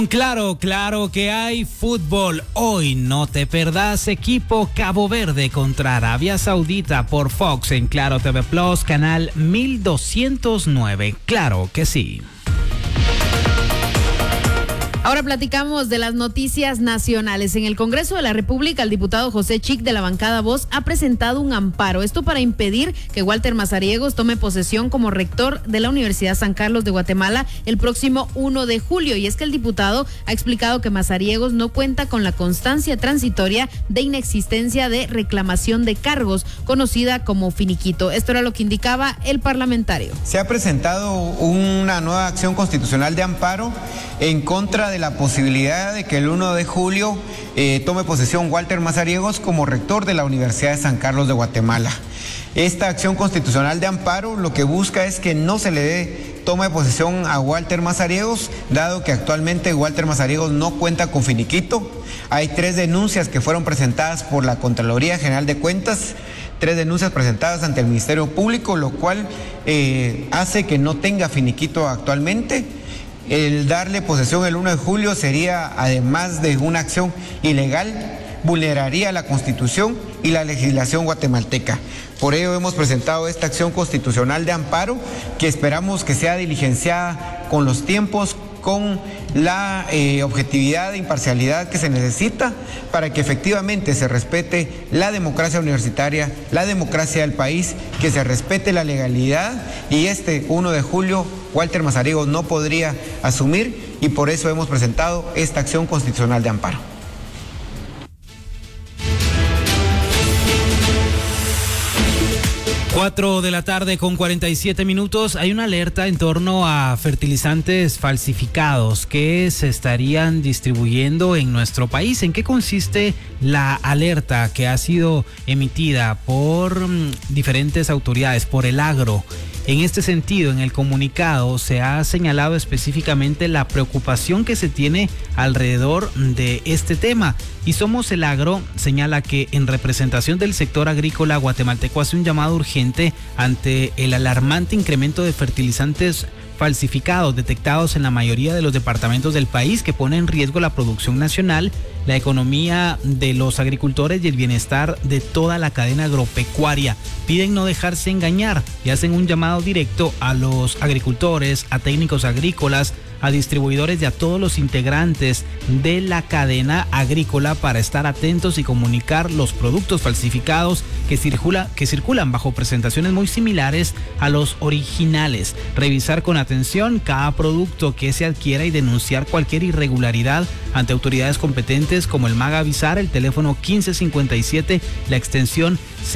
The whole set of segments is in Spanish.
Claro, claro que hay fútbol. Hoy no te perdás equipo Cabo Verde contra Arabia Saudita por Fox en Claro TV Plus, canal 1209. Claro que sí. Ahora platicamos de las noticias nacionales. En el Congreso de la República, el diputado José Chic de la bancada Voz ha presentado un amparo. Esto para impedir que Walter Mazariegos tome posesión como rector de la Universidad San Carlos de Guatemala el próximo 1 de julio. Y es que el diputado ha explicado que Mazariegos no cuenta con la constancia transitoria de inexistencia de reclamación de cargos, conocida como finiquito. Esto era lo que indicaba el parlamentario. Se ha presentado una nueva acción constitucional de amparo en contra de la posibilidad de que el 1 de julio tome posesión Walter Mazariegos como rector de la Universidad de San Carlos de Guatemala. Esta acción constitucional de amparo lo que busca es que no se le dé toma de posesión a Walter Mazariegos, dado que actualmente Walter Mazariegos no cuenta con finiquito. Hay 3 denuncias que fueron presentadas por la Contraloría General de Cuentas, 3 denuncias presentadas ante el Ministerio Público, lo cual hace que no tenga finiquito actualmente. El darle posesión el 1 de julio sería, además de una acción ilegal, vulneraría la Constitución y la legislación guatemalteca. Por ello hemos presentado esta acción constitucional de amparo que esperamos que sea diligenciada con los tiempos, con la objetividad e imparcialidad que se necesita para que efectivamente se respete la democracia universitaria, la democracia del país, que se respete la legalidad, y este 1 de julio Walter Mazariegos no podría asumir, y por eso hemos presentado esta acción constitucional de amparo. Cuatro de la tarde con 47 minutos. Hay una alerta en torno a fertilizantes falsificados que se estarían distribuyendo en nuestro país. ¿En qué consiste la alerta que ha sido emitida por diferentes autoridades, por el agro? En este sentido, en el comunicado se ha señalado específicamente la preocupación que se tiene alrededor de este tema. Y Somos el Agro señala que en representación del sector agrícola guatemalteco hace un llamado urgente ante el alarmante incremento de fertilizantes falsificados detectados en la mayoría de los departamentos del país, que pone en riesgo la producción nacional, la economía de los agricultores y el bienestar de toda la cadena agropecuaria. Piden no dejarse engañar y hacen un llamado directo a los agricultores, a técnicos agrícolas, a distribuidores y a todos los integrantes de la cadena agrícola para estar atentos y comunicar los productos falsificados que circulan bajo presentaciones muy similares a los originales. Revisar con atención cada producto que se adquiera y denunciar cualquier irregularidad ante autoridades competentes como el MAG Avisar, el teléfono 1557, la extensión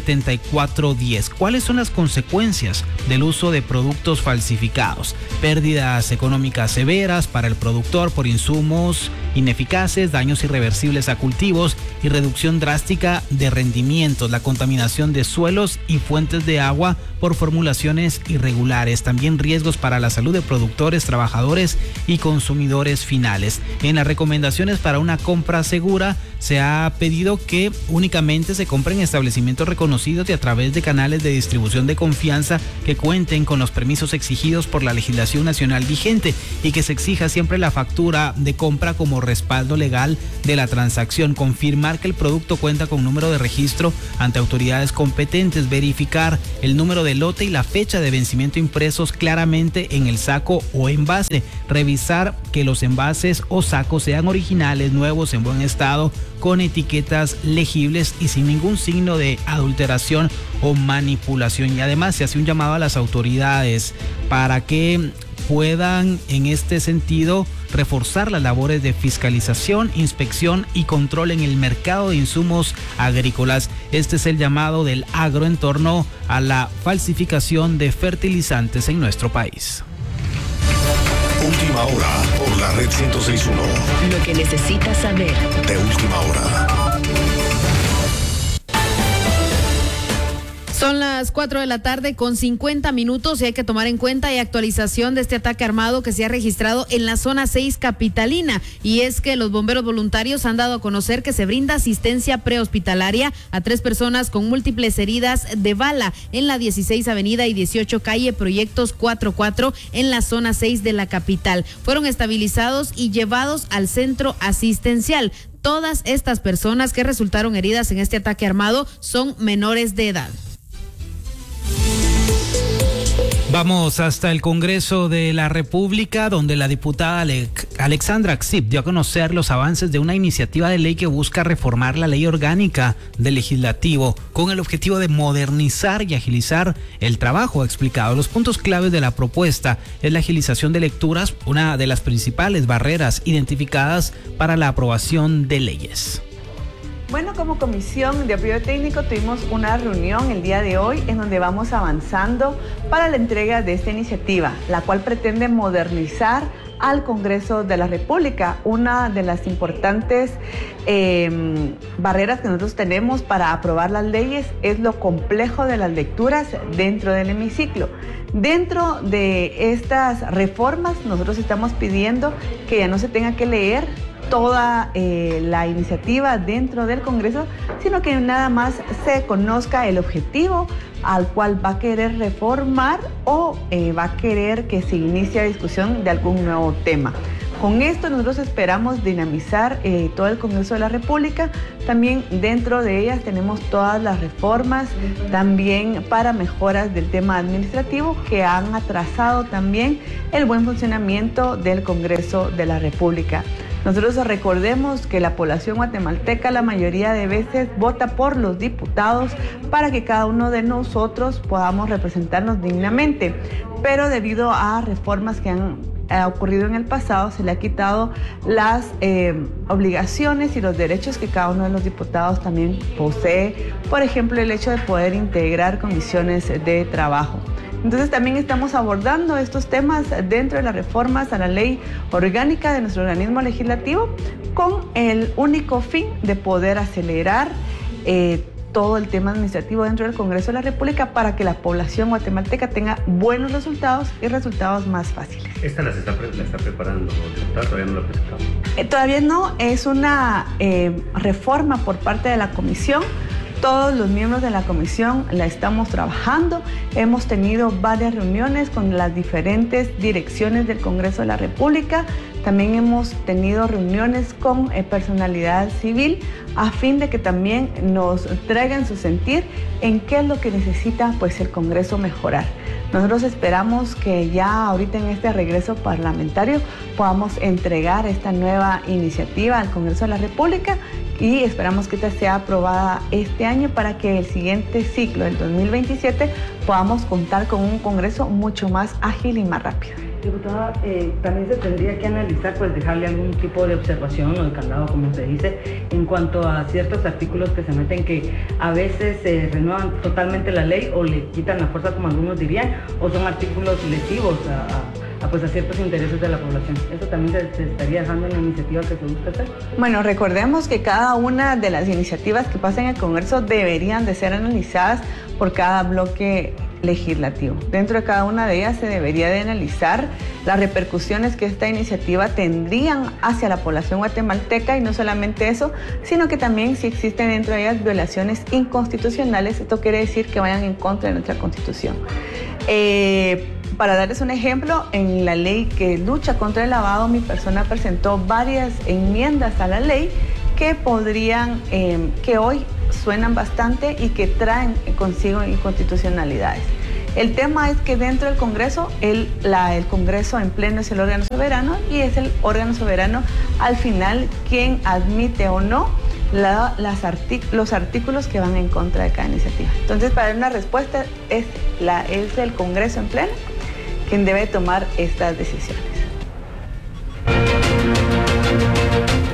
7410. ¿Cuáles son las consecuencias del uso de productos falsificados? Pérdidas económicas severas para el productor por insumos ineficaces, daños irreversibles a cultivos y reducción drástica de rendimientos, la contaminación de suelos y fuentes de agua por formulaciones irregulares, también riesgos para la salud de productores, trabajadores y consumidores finales. En las recomendaciones para una compra segura se ha pedido que únicamente se compren establecimientos reconocidos y a través de canales de distribución de confianza que cuenten con los permisos exigidos por la legislación nacional vigente, y que se exija siempre la factura de compra como respaldo legal de la transacción, confirmar que el producto cuenta con número de registro ante autoridades competentes, verificar el número de lote y la fecha de vencimiento impresos claramente en el saco o envase, revisar que los envases o sacos sean originales, nuevos, en buen estado, con etiquetas legibles y sin ningún signo de adulteración o manipulación. Y además se hace un llamado a las autoridades para que puedan en este sentido reforzar las labores de fiscalización, inspección y control en el mercado de insumos agrícolas. Este es el llamado del agro en torno a la falsificación de fertilizantes en nuestro país. Última hora por la red 106.1. Lo que necesitas saber. De última hora. Son las 4 de la tarde con 50 minutos y hay que tomar en cuenta y actualización de este ataque armado que se ha registrado en la zona 6 capitalina. Y es que los bomberos voluntarios han dado a conocer que se brinda asistencia prehospitalaria a 3 personas con múltiples heridas de bala en la 16 Avenida y 18 Calle Proyectos 44 en la zona 6 de la capital. Fueron estabilizados y llevados al centro asistencial. Todas estas personas que resultaron heridas en este ataque armado son menores de edad. Vamos hasta el Congreso de la República, donde la diputada Alexandra Ksip dio a conocer los avances de una iniciativa de ley que busca reformar la ley orgánica del legislativo con el objetivo de modernizar y agilizar el trabajo. Ha explicado los puntos claves de la propuesta es la agilización de lecturas, una de las principales barreras identificadas para la aprobación de leyes. Bueno, como comisión de apoyo técnico tuvimos una reunión el día de hoy en donde vamos avanzando para la entrega de esta iniciativa, la cual pretende modernizar al Congreso de la República. Una de las importantes barreras que nosotros tenemos para aprobar las leyes es lo complejo de las lecturas dentro del hemiciclo. Dentro de estas reformas nosotros estamos pidiendo que ya no se tenga que leer toda la iniciativa dentro del Congreso, sino que nada más se conozca el objetivo al cual va a querer reformar o va a querer que se inicie la discusión de algún nuevo tema. Con esto nosotros esperamos dinamizar todo el Congreso de la República. También dentro de ellas tenemos todas las reformas también para mejoras del tema administrativo que han atrasado también el buen funcionamiento del Congreso de la República. Nosotros recordemos que la población guatemalteca la mayoría de veces vota por los diputados para que cada uno de nosotros podamos representarnos dignamente, pero debido a reformas que han ocurrido en el pasado, se le ha quitado las obligaciones y los derechos que cada uno de los diputados también posee, por ejemplo, el hecho de poder integrar comisiones de trabajo. Entonces también estamos abordando estos temas dentro de las reformas a la ley orgánica de nuestro organismo legislativo con el único fin de poder acelerar todo el tema administrativo dentro del Congreso de la República para que la población guatemalteca tenga buenos resultados y resultados más fáciles. ¿Esta la está preparando el diputado? ¿Todavía no la ha presentado? Todavía no, es una reforma por parte de la comisión. Todos los miembros de la comisión la estamos trabajando. Hemos tenido varias reuniones con las diferentes direcciones del Congreso de la República. También hemos tenido reuniones con personalidad civil a fin de que también nos traigan su sentir en qué es lo que necesita pues el Congreso mejorar. Nosotros esperamos que ya ahorita en este regreso parlamentario podamos entregar esta nueva iniciativa al Congreso de la República y esperamos que esta sea aprobada este año para que el siguiente ciclo, el 2027, podamos contar con un Congreso mucho más ágil y más rápido. Diputada, también se tendría que analizar, pues dejarle algún tipo de observación o de candado, como se dice, en cuanto a ciertos artículos que se meten que a veces se renuevan totalmente la ley o le quitan la fuerza, como algunos dirían, o son artículos lesivos a ciertos intereses de la población. ¿Eso también se estaría dejando en la iniciativa que se busca hacer? Bueno, recordemos que cada una de las iniciativas que pasan en el Congreso deberían de ser analizadas por cada bloque legislativo. Dentro de cada una de ellas se debería de analizar las repercusiones que esta iniciativa tendrían hacia la población guatemalteca y no solamente eso, sino que también si existen dentro de ellas violaciones inconstitucionales, esto quiere decir que vayan en contra de nuestra Constitución. Para darles un ejemplo, en la ley que lucha contra el lavado, mi persona presentó varias enmiendas a la ley que podrían, que hoy suenan bastante y que traen consigo inconstitucionalidades. El tema es que dentro del Congreso, el Congreso en pleno es el órgano soberano y es el órgano soberano al final quien admite o no los artículos que van en contra de cada iniciativa. Entonces, para dar una respuesta, es el Congreso en pleno quien debe tomar estas decisiones.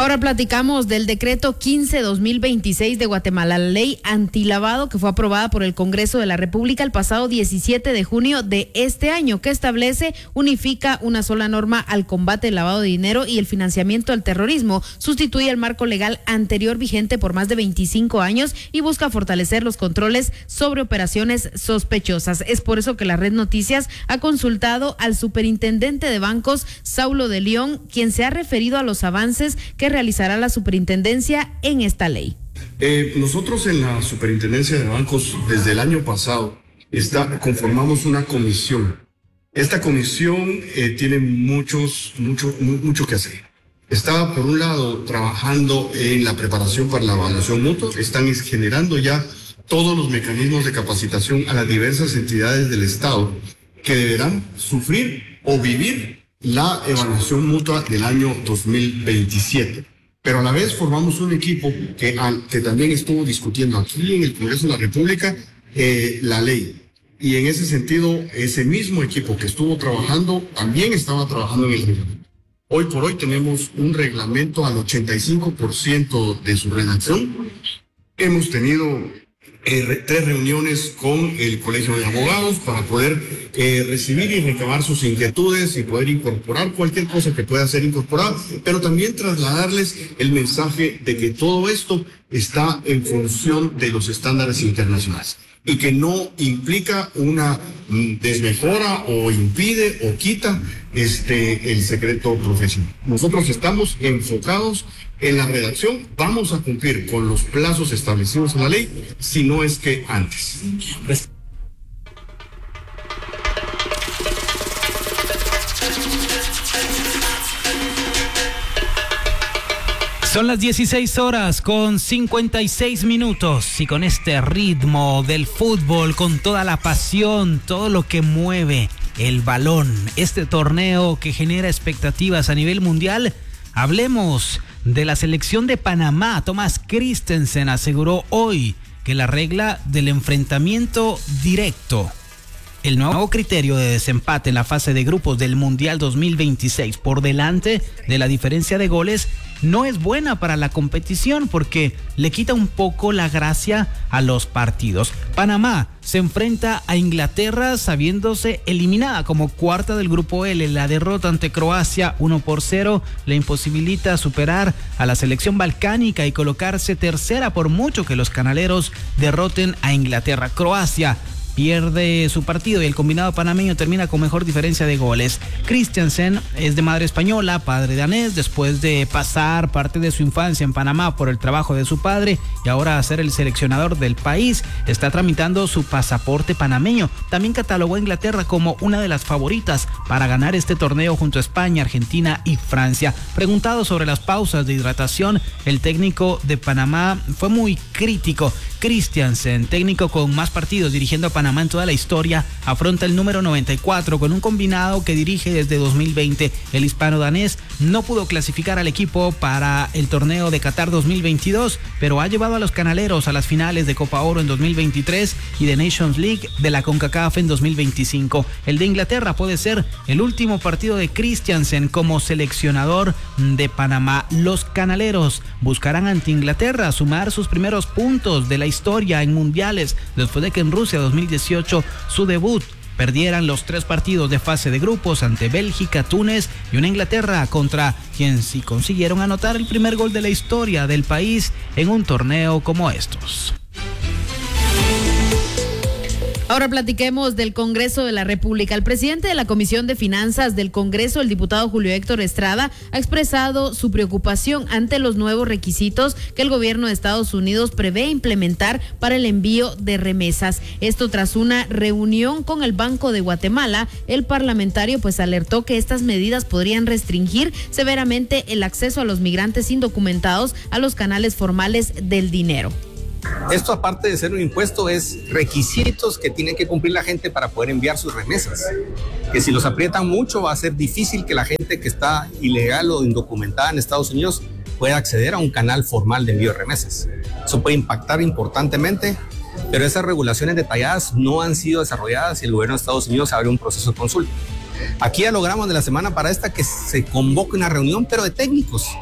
Ahora platicamos del decreto 15/2026 de Guatemala, la ley antilavado que fue aprobada por el Congreso de la República el pasado 17 de junio de este año, que unifica una sola norma al combate del lavado de dinero y el financiamiento al terrorismo, sustituye el marco legal anterior vigente por más de 25 años y busca fortalecer los controles sobre operaciones sospechosas. Es por eso que la Red Noticias ha consultado al superintendente de bancos, Saulo de León, quien se ha referido a los avances que realizará la superintendencia en esta ley. Nosotros en la superintendencia de bancos desde el año pasado conformamos una comisión. Esta comisión tiene mucho que hacer. Está por un lado trabajando en la preparación para la evaluación mutua, están generando ya todos los mecanismos de capacitación a las diversas entidades del Estado que deberán sufrir o vivir la evaluación mutua del año 2027. Pero a la vez formamos un equipo que también estuvo discutiendo aquí en el Congreso de la República la ley. Y en ese sentido, ese mismo equipo que estuvo trabajando también estaba trabajando en el reglamento. Hoy por hoy tenemos un reglamento al 85% de su redacción. Hemos tenido 3 reuniones con el Colegio de Abogados para poder recibir y recabar sus inquietudes y poder incorporar cualquier cosa que pueda ser incorporada, pero también trasladarles el mensaje de que todo esto está en función de los estándares internacionales y que no implica una desmejora o impide o quita el secreto profesional. Nosotros estamos enfocados en la redacción, vamos a cumplir con los plazos establecidos en la ley, si no es que antes. Son las 16:56 y con este ritmo del fútbol, con toda la pasión, todo lo que mueve el balón, este torneo que genera expectativas a nivel mundial, hablemos de la selección de Panamá. Thomas Christensen aseguró hoy que la regla del enfrentamiento directo, el nuevo criterio de desempate en la fase de grupos del Mundial 2026 por delante de la diferencia de goles, no es buena para la competición porque le quita un poco la gracia a los partidos. Panamá se enfrenta a Inglaterra sabiéndose eliminada como cuarta del grupo L. La derrota ante Croacia 1-0 le imposibilita superar a la selección balcánica y colocarse tercera por mucho que los canaleros derroten a Inglaterra. Croacia pierde su partido y el combinado panameño termina con mejor diferencia de goles. Christensen es de madre española, padre danés, después de pasar parte de su infancia en Panamá por el trabajo de su padre y ahora ser el seleccionador del país, está tramitando su pasaporte panameño. También catalogó a Inglaterra como una de las favoritas para ganar este torneo junto a España, Argentina y Francia. Preguntado sobre las pausas de hidratación, el técnico de Panamá fue muy crítico. Christensen, técnico con más partidos dirigiendo a Panamá en toda la historia, afronta el número 94 con un combinado que dirige desde 2020. El hispano-danés no pudo clasificar al equipo para el torneo de Qatar 2022, pero ha llevado a los canaleros a las finales de Copa Oro en 2023 y de Nations League de la CONCACAF en 2025. El de Inglaterra puede ser el último partido de Christensen como seleccionador de Panamá. Los canaleros buscarán ante Inglaterra sumar sus primeros puntos de la historia en mundiales después de que en Rusia 2018 su debut perdieran los 3 partidos de fase de grupos ante Bélgica, Túnez y una Inglaterra contra quien sí consiguieron anotar el primer gol de la historia del país en un torneo como estos. Ahora platiquemos del Congreso de la República. El presidente de la Comisión de Finanzas del Congreso, el diputado Julio Héctor Estrada, ha expresado su preocupación ante los nuevos requisitos que el gobierno de Estados Unidos prevé implementar para el envío de remesas. Esto tras una reunión con el Banco de Guatemala, el parlamentario alertó que estas medidas podrían restringir severamente el acceso a los migrantes indocumentados a los canales formales del dinero. Esto, aparte de ser un impuesto, es requisitos que tiene que cumplir la gente para poder enviar sus remesas. Que si los aprietan mucho va a ser difícil que la gente que está ilegal o indocumentada en Estados Unidos pueda acceder a un canal formal de envío de remesas. Eso puede impactar importantemente, pero esas regulaciones detalladas no han sido desarrolladas y el gobierno de Estados Unidos abre un proceso de consulta. Aquí ya logramos de la semana para esta que se convoque una reunión, pero de técnicos,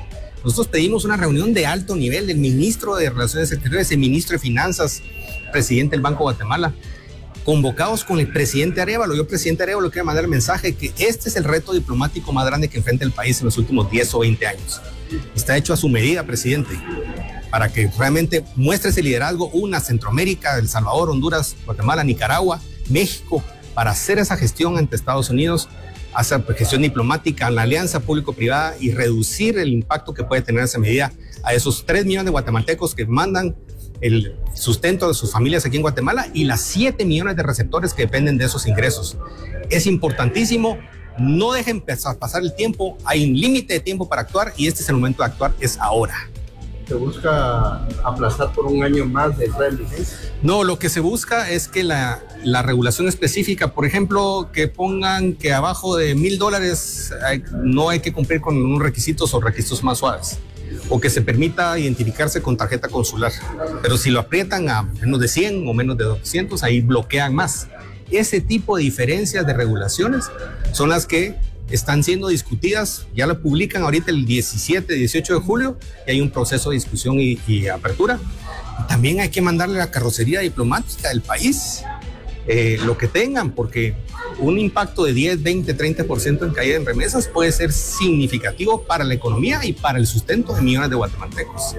Nosotros pedimos una reunión de alto nivel del ministro de Relaciones Exteriores, el ministro de Finanzas, presidente del Banco de Guatemala, convocados con el presidente Arévalo. Yo, presidente Arévalo, quiero mandar el mensaje que este es el reto diplomático más grande que enfrenta el país en los últimos 10 o 20 años. Está hecho a su medida, presidente, para que realmente muestre ese liderazgo, Centroamérica, El Salvador, Honduras, Guatemala, Nicaragua, México, para hacer esa gestión ante Estados Unidos, hacer gestión diplomática en la alianza público-privada y reducir el impacto que puede tener esa medida a esos 3 millones de guatemaltecos que mandan el sustento de sus familias aquí en Guatemala y las 7 millones de receptores que dependen de esos ingresos. Es importantísimo, no dejen pasar el tiempo, hay un límite de tiempo para actuar y este es el momento de actuar, es ahora. ¿Se busca aplazar por un año más de entrada en vigencia? No, lo que se busca es que la regulación específica, por ejemplo, que pongan que abajo de $1,000 no hay que cumplir con unos requisitos o requisitos más suaves, o que se permita identificarse con tarjeta consular. Pero si lo aprietan a menos de 100 o menos de 200, ahí bloquean más. Ese tipo de diferencias de regulaciones son las que están siendo discutidas, ya lo publican ahorita el 17, 18 de julio y hay un proceso de discusión y apertura. También hay que mandarle la carrocería diplomática del país, lo que tengan, porque un impacto de 10, 20, 30% en caída en remesas puede ser significativo para la economía y para el sustento de millones de guatemaltecos.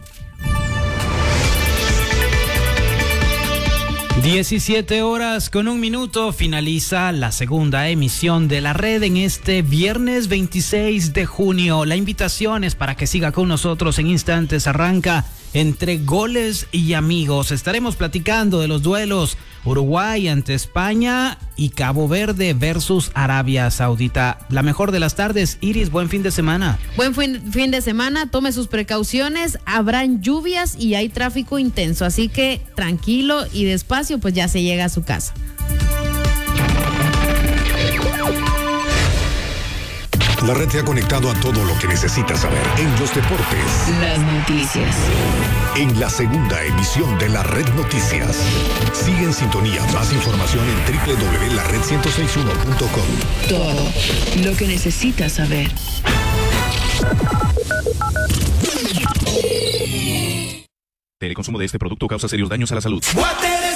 17:01 finaliza la segunda emisión de La Red en este viernes 26 de junio. La invitación es para que siga con nosotros. En instantes arranca Entre Goles y Amigos. Estaremos platicando de los duelos Uruguay ante España y Cabo Verde versus Arabia Saudita. La mejor de las tardes. Iris, buen fin de semana. Buen fin de semana, tome sus precauciones, habrán lluvias y hay tráfico intenso, así que tranquilo y despacio, pues ya se llega a su casa. La red te ha conectado a todo lo que necesitas saber en los deportes. Las noticias. En la segunda emisión de La Red Noticias. Sigue en sintonía. Más información en www.lared1061.com. Todo lo que necesitas saber. El consumo de este producto causa serios daños a la salud.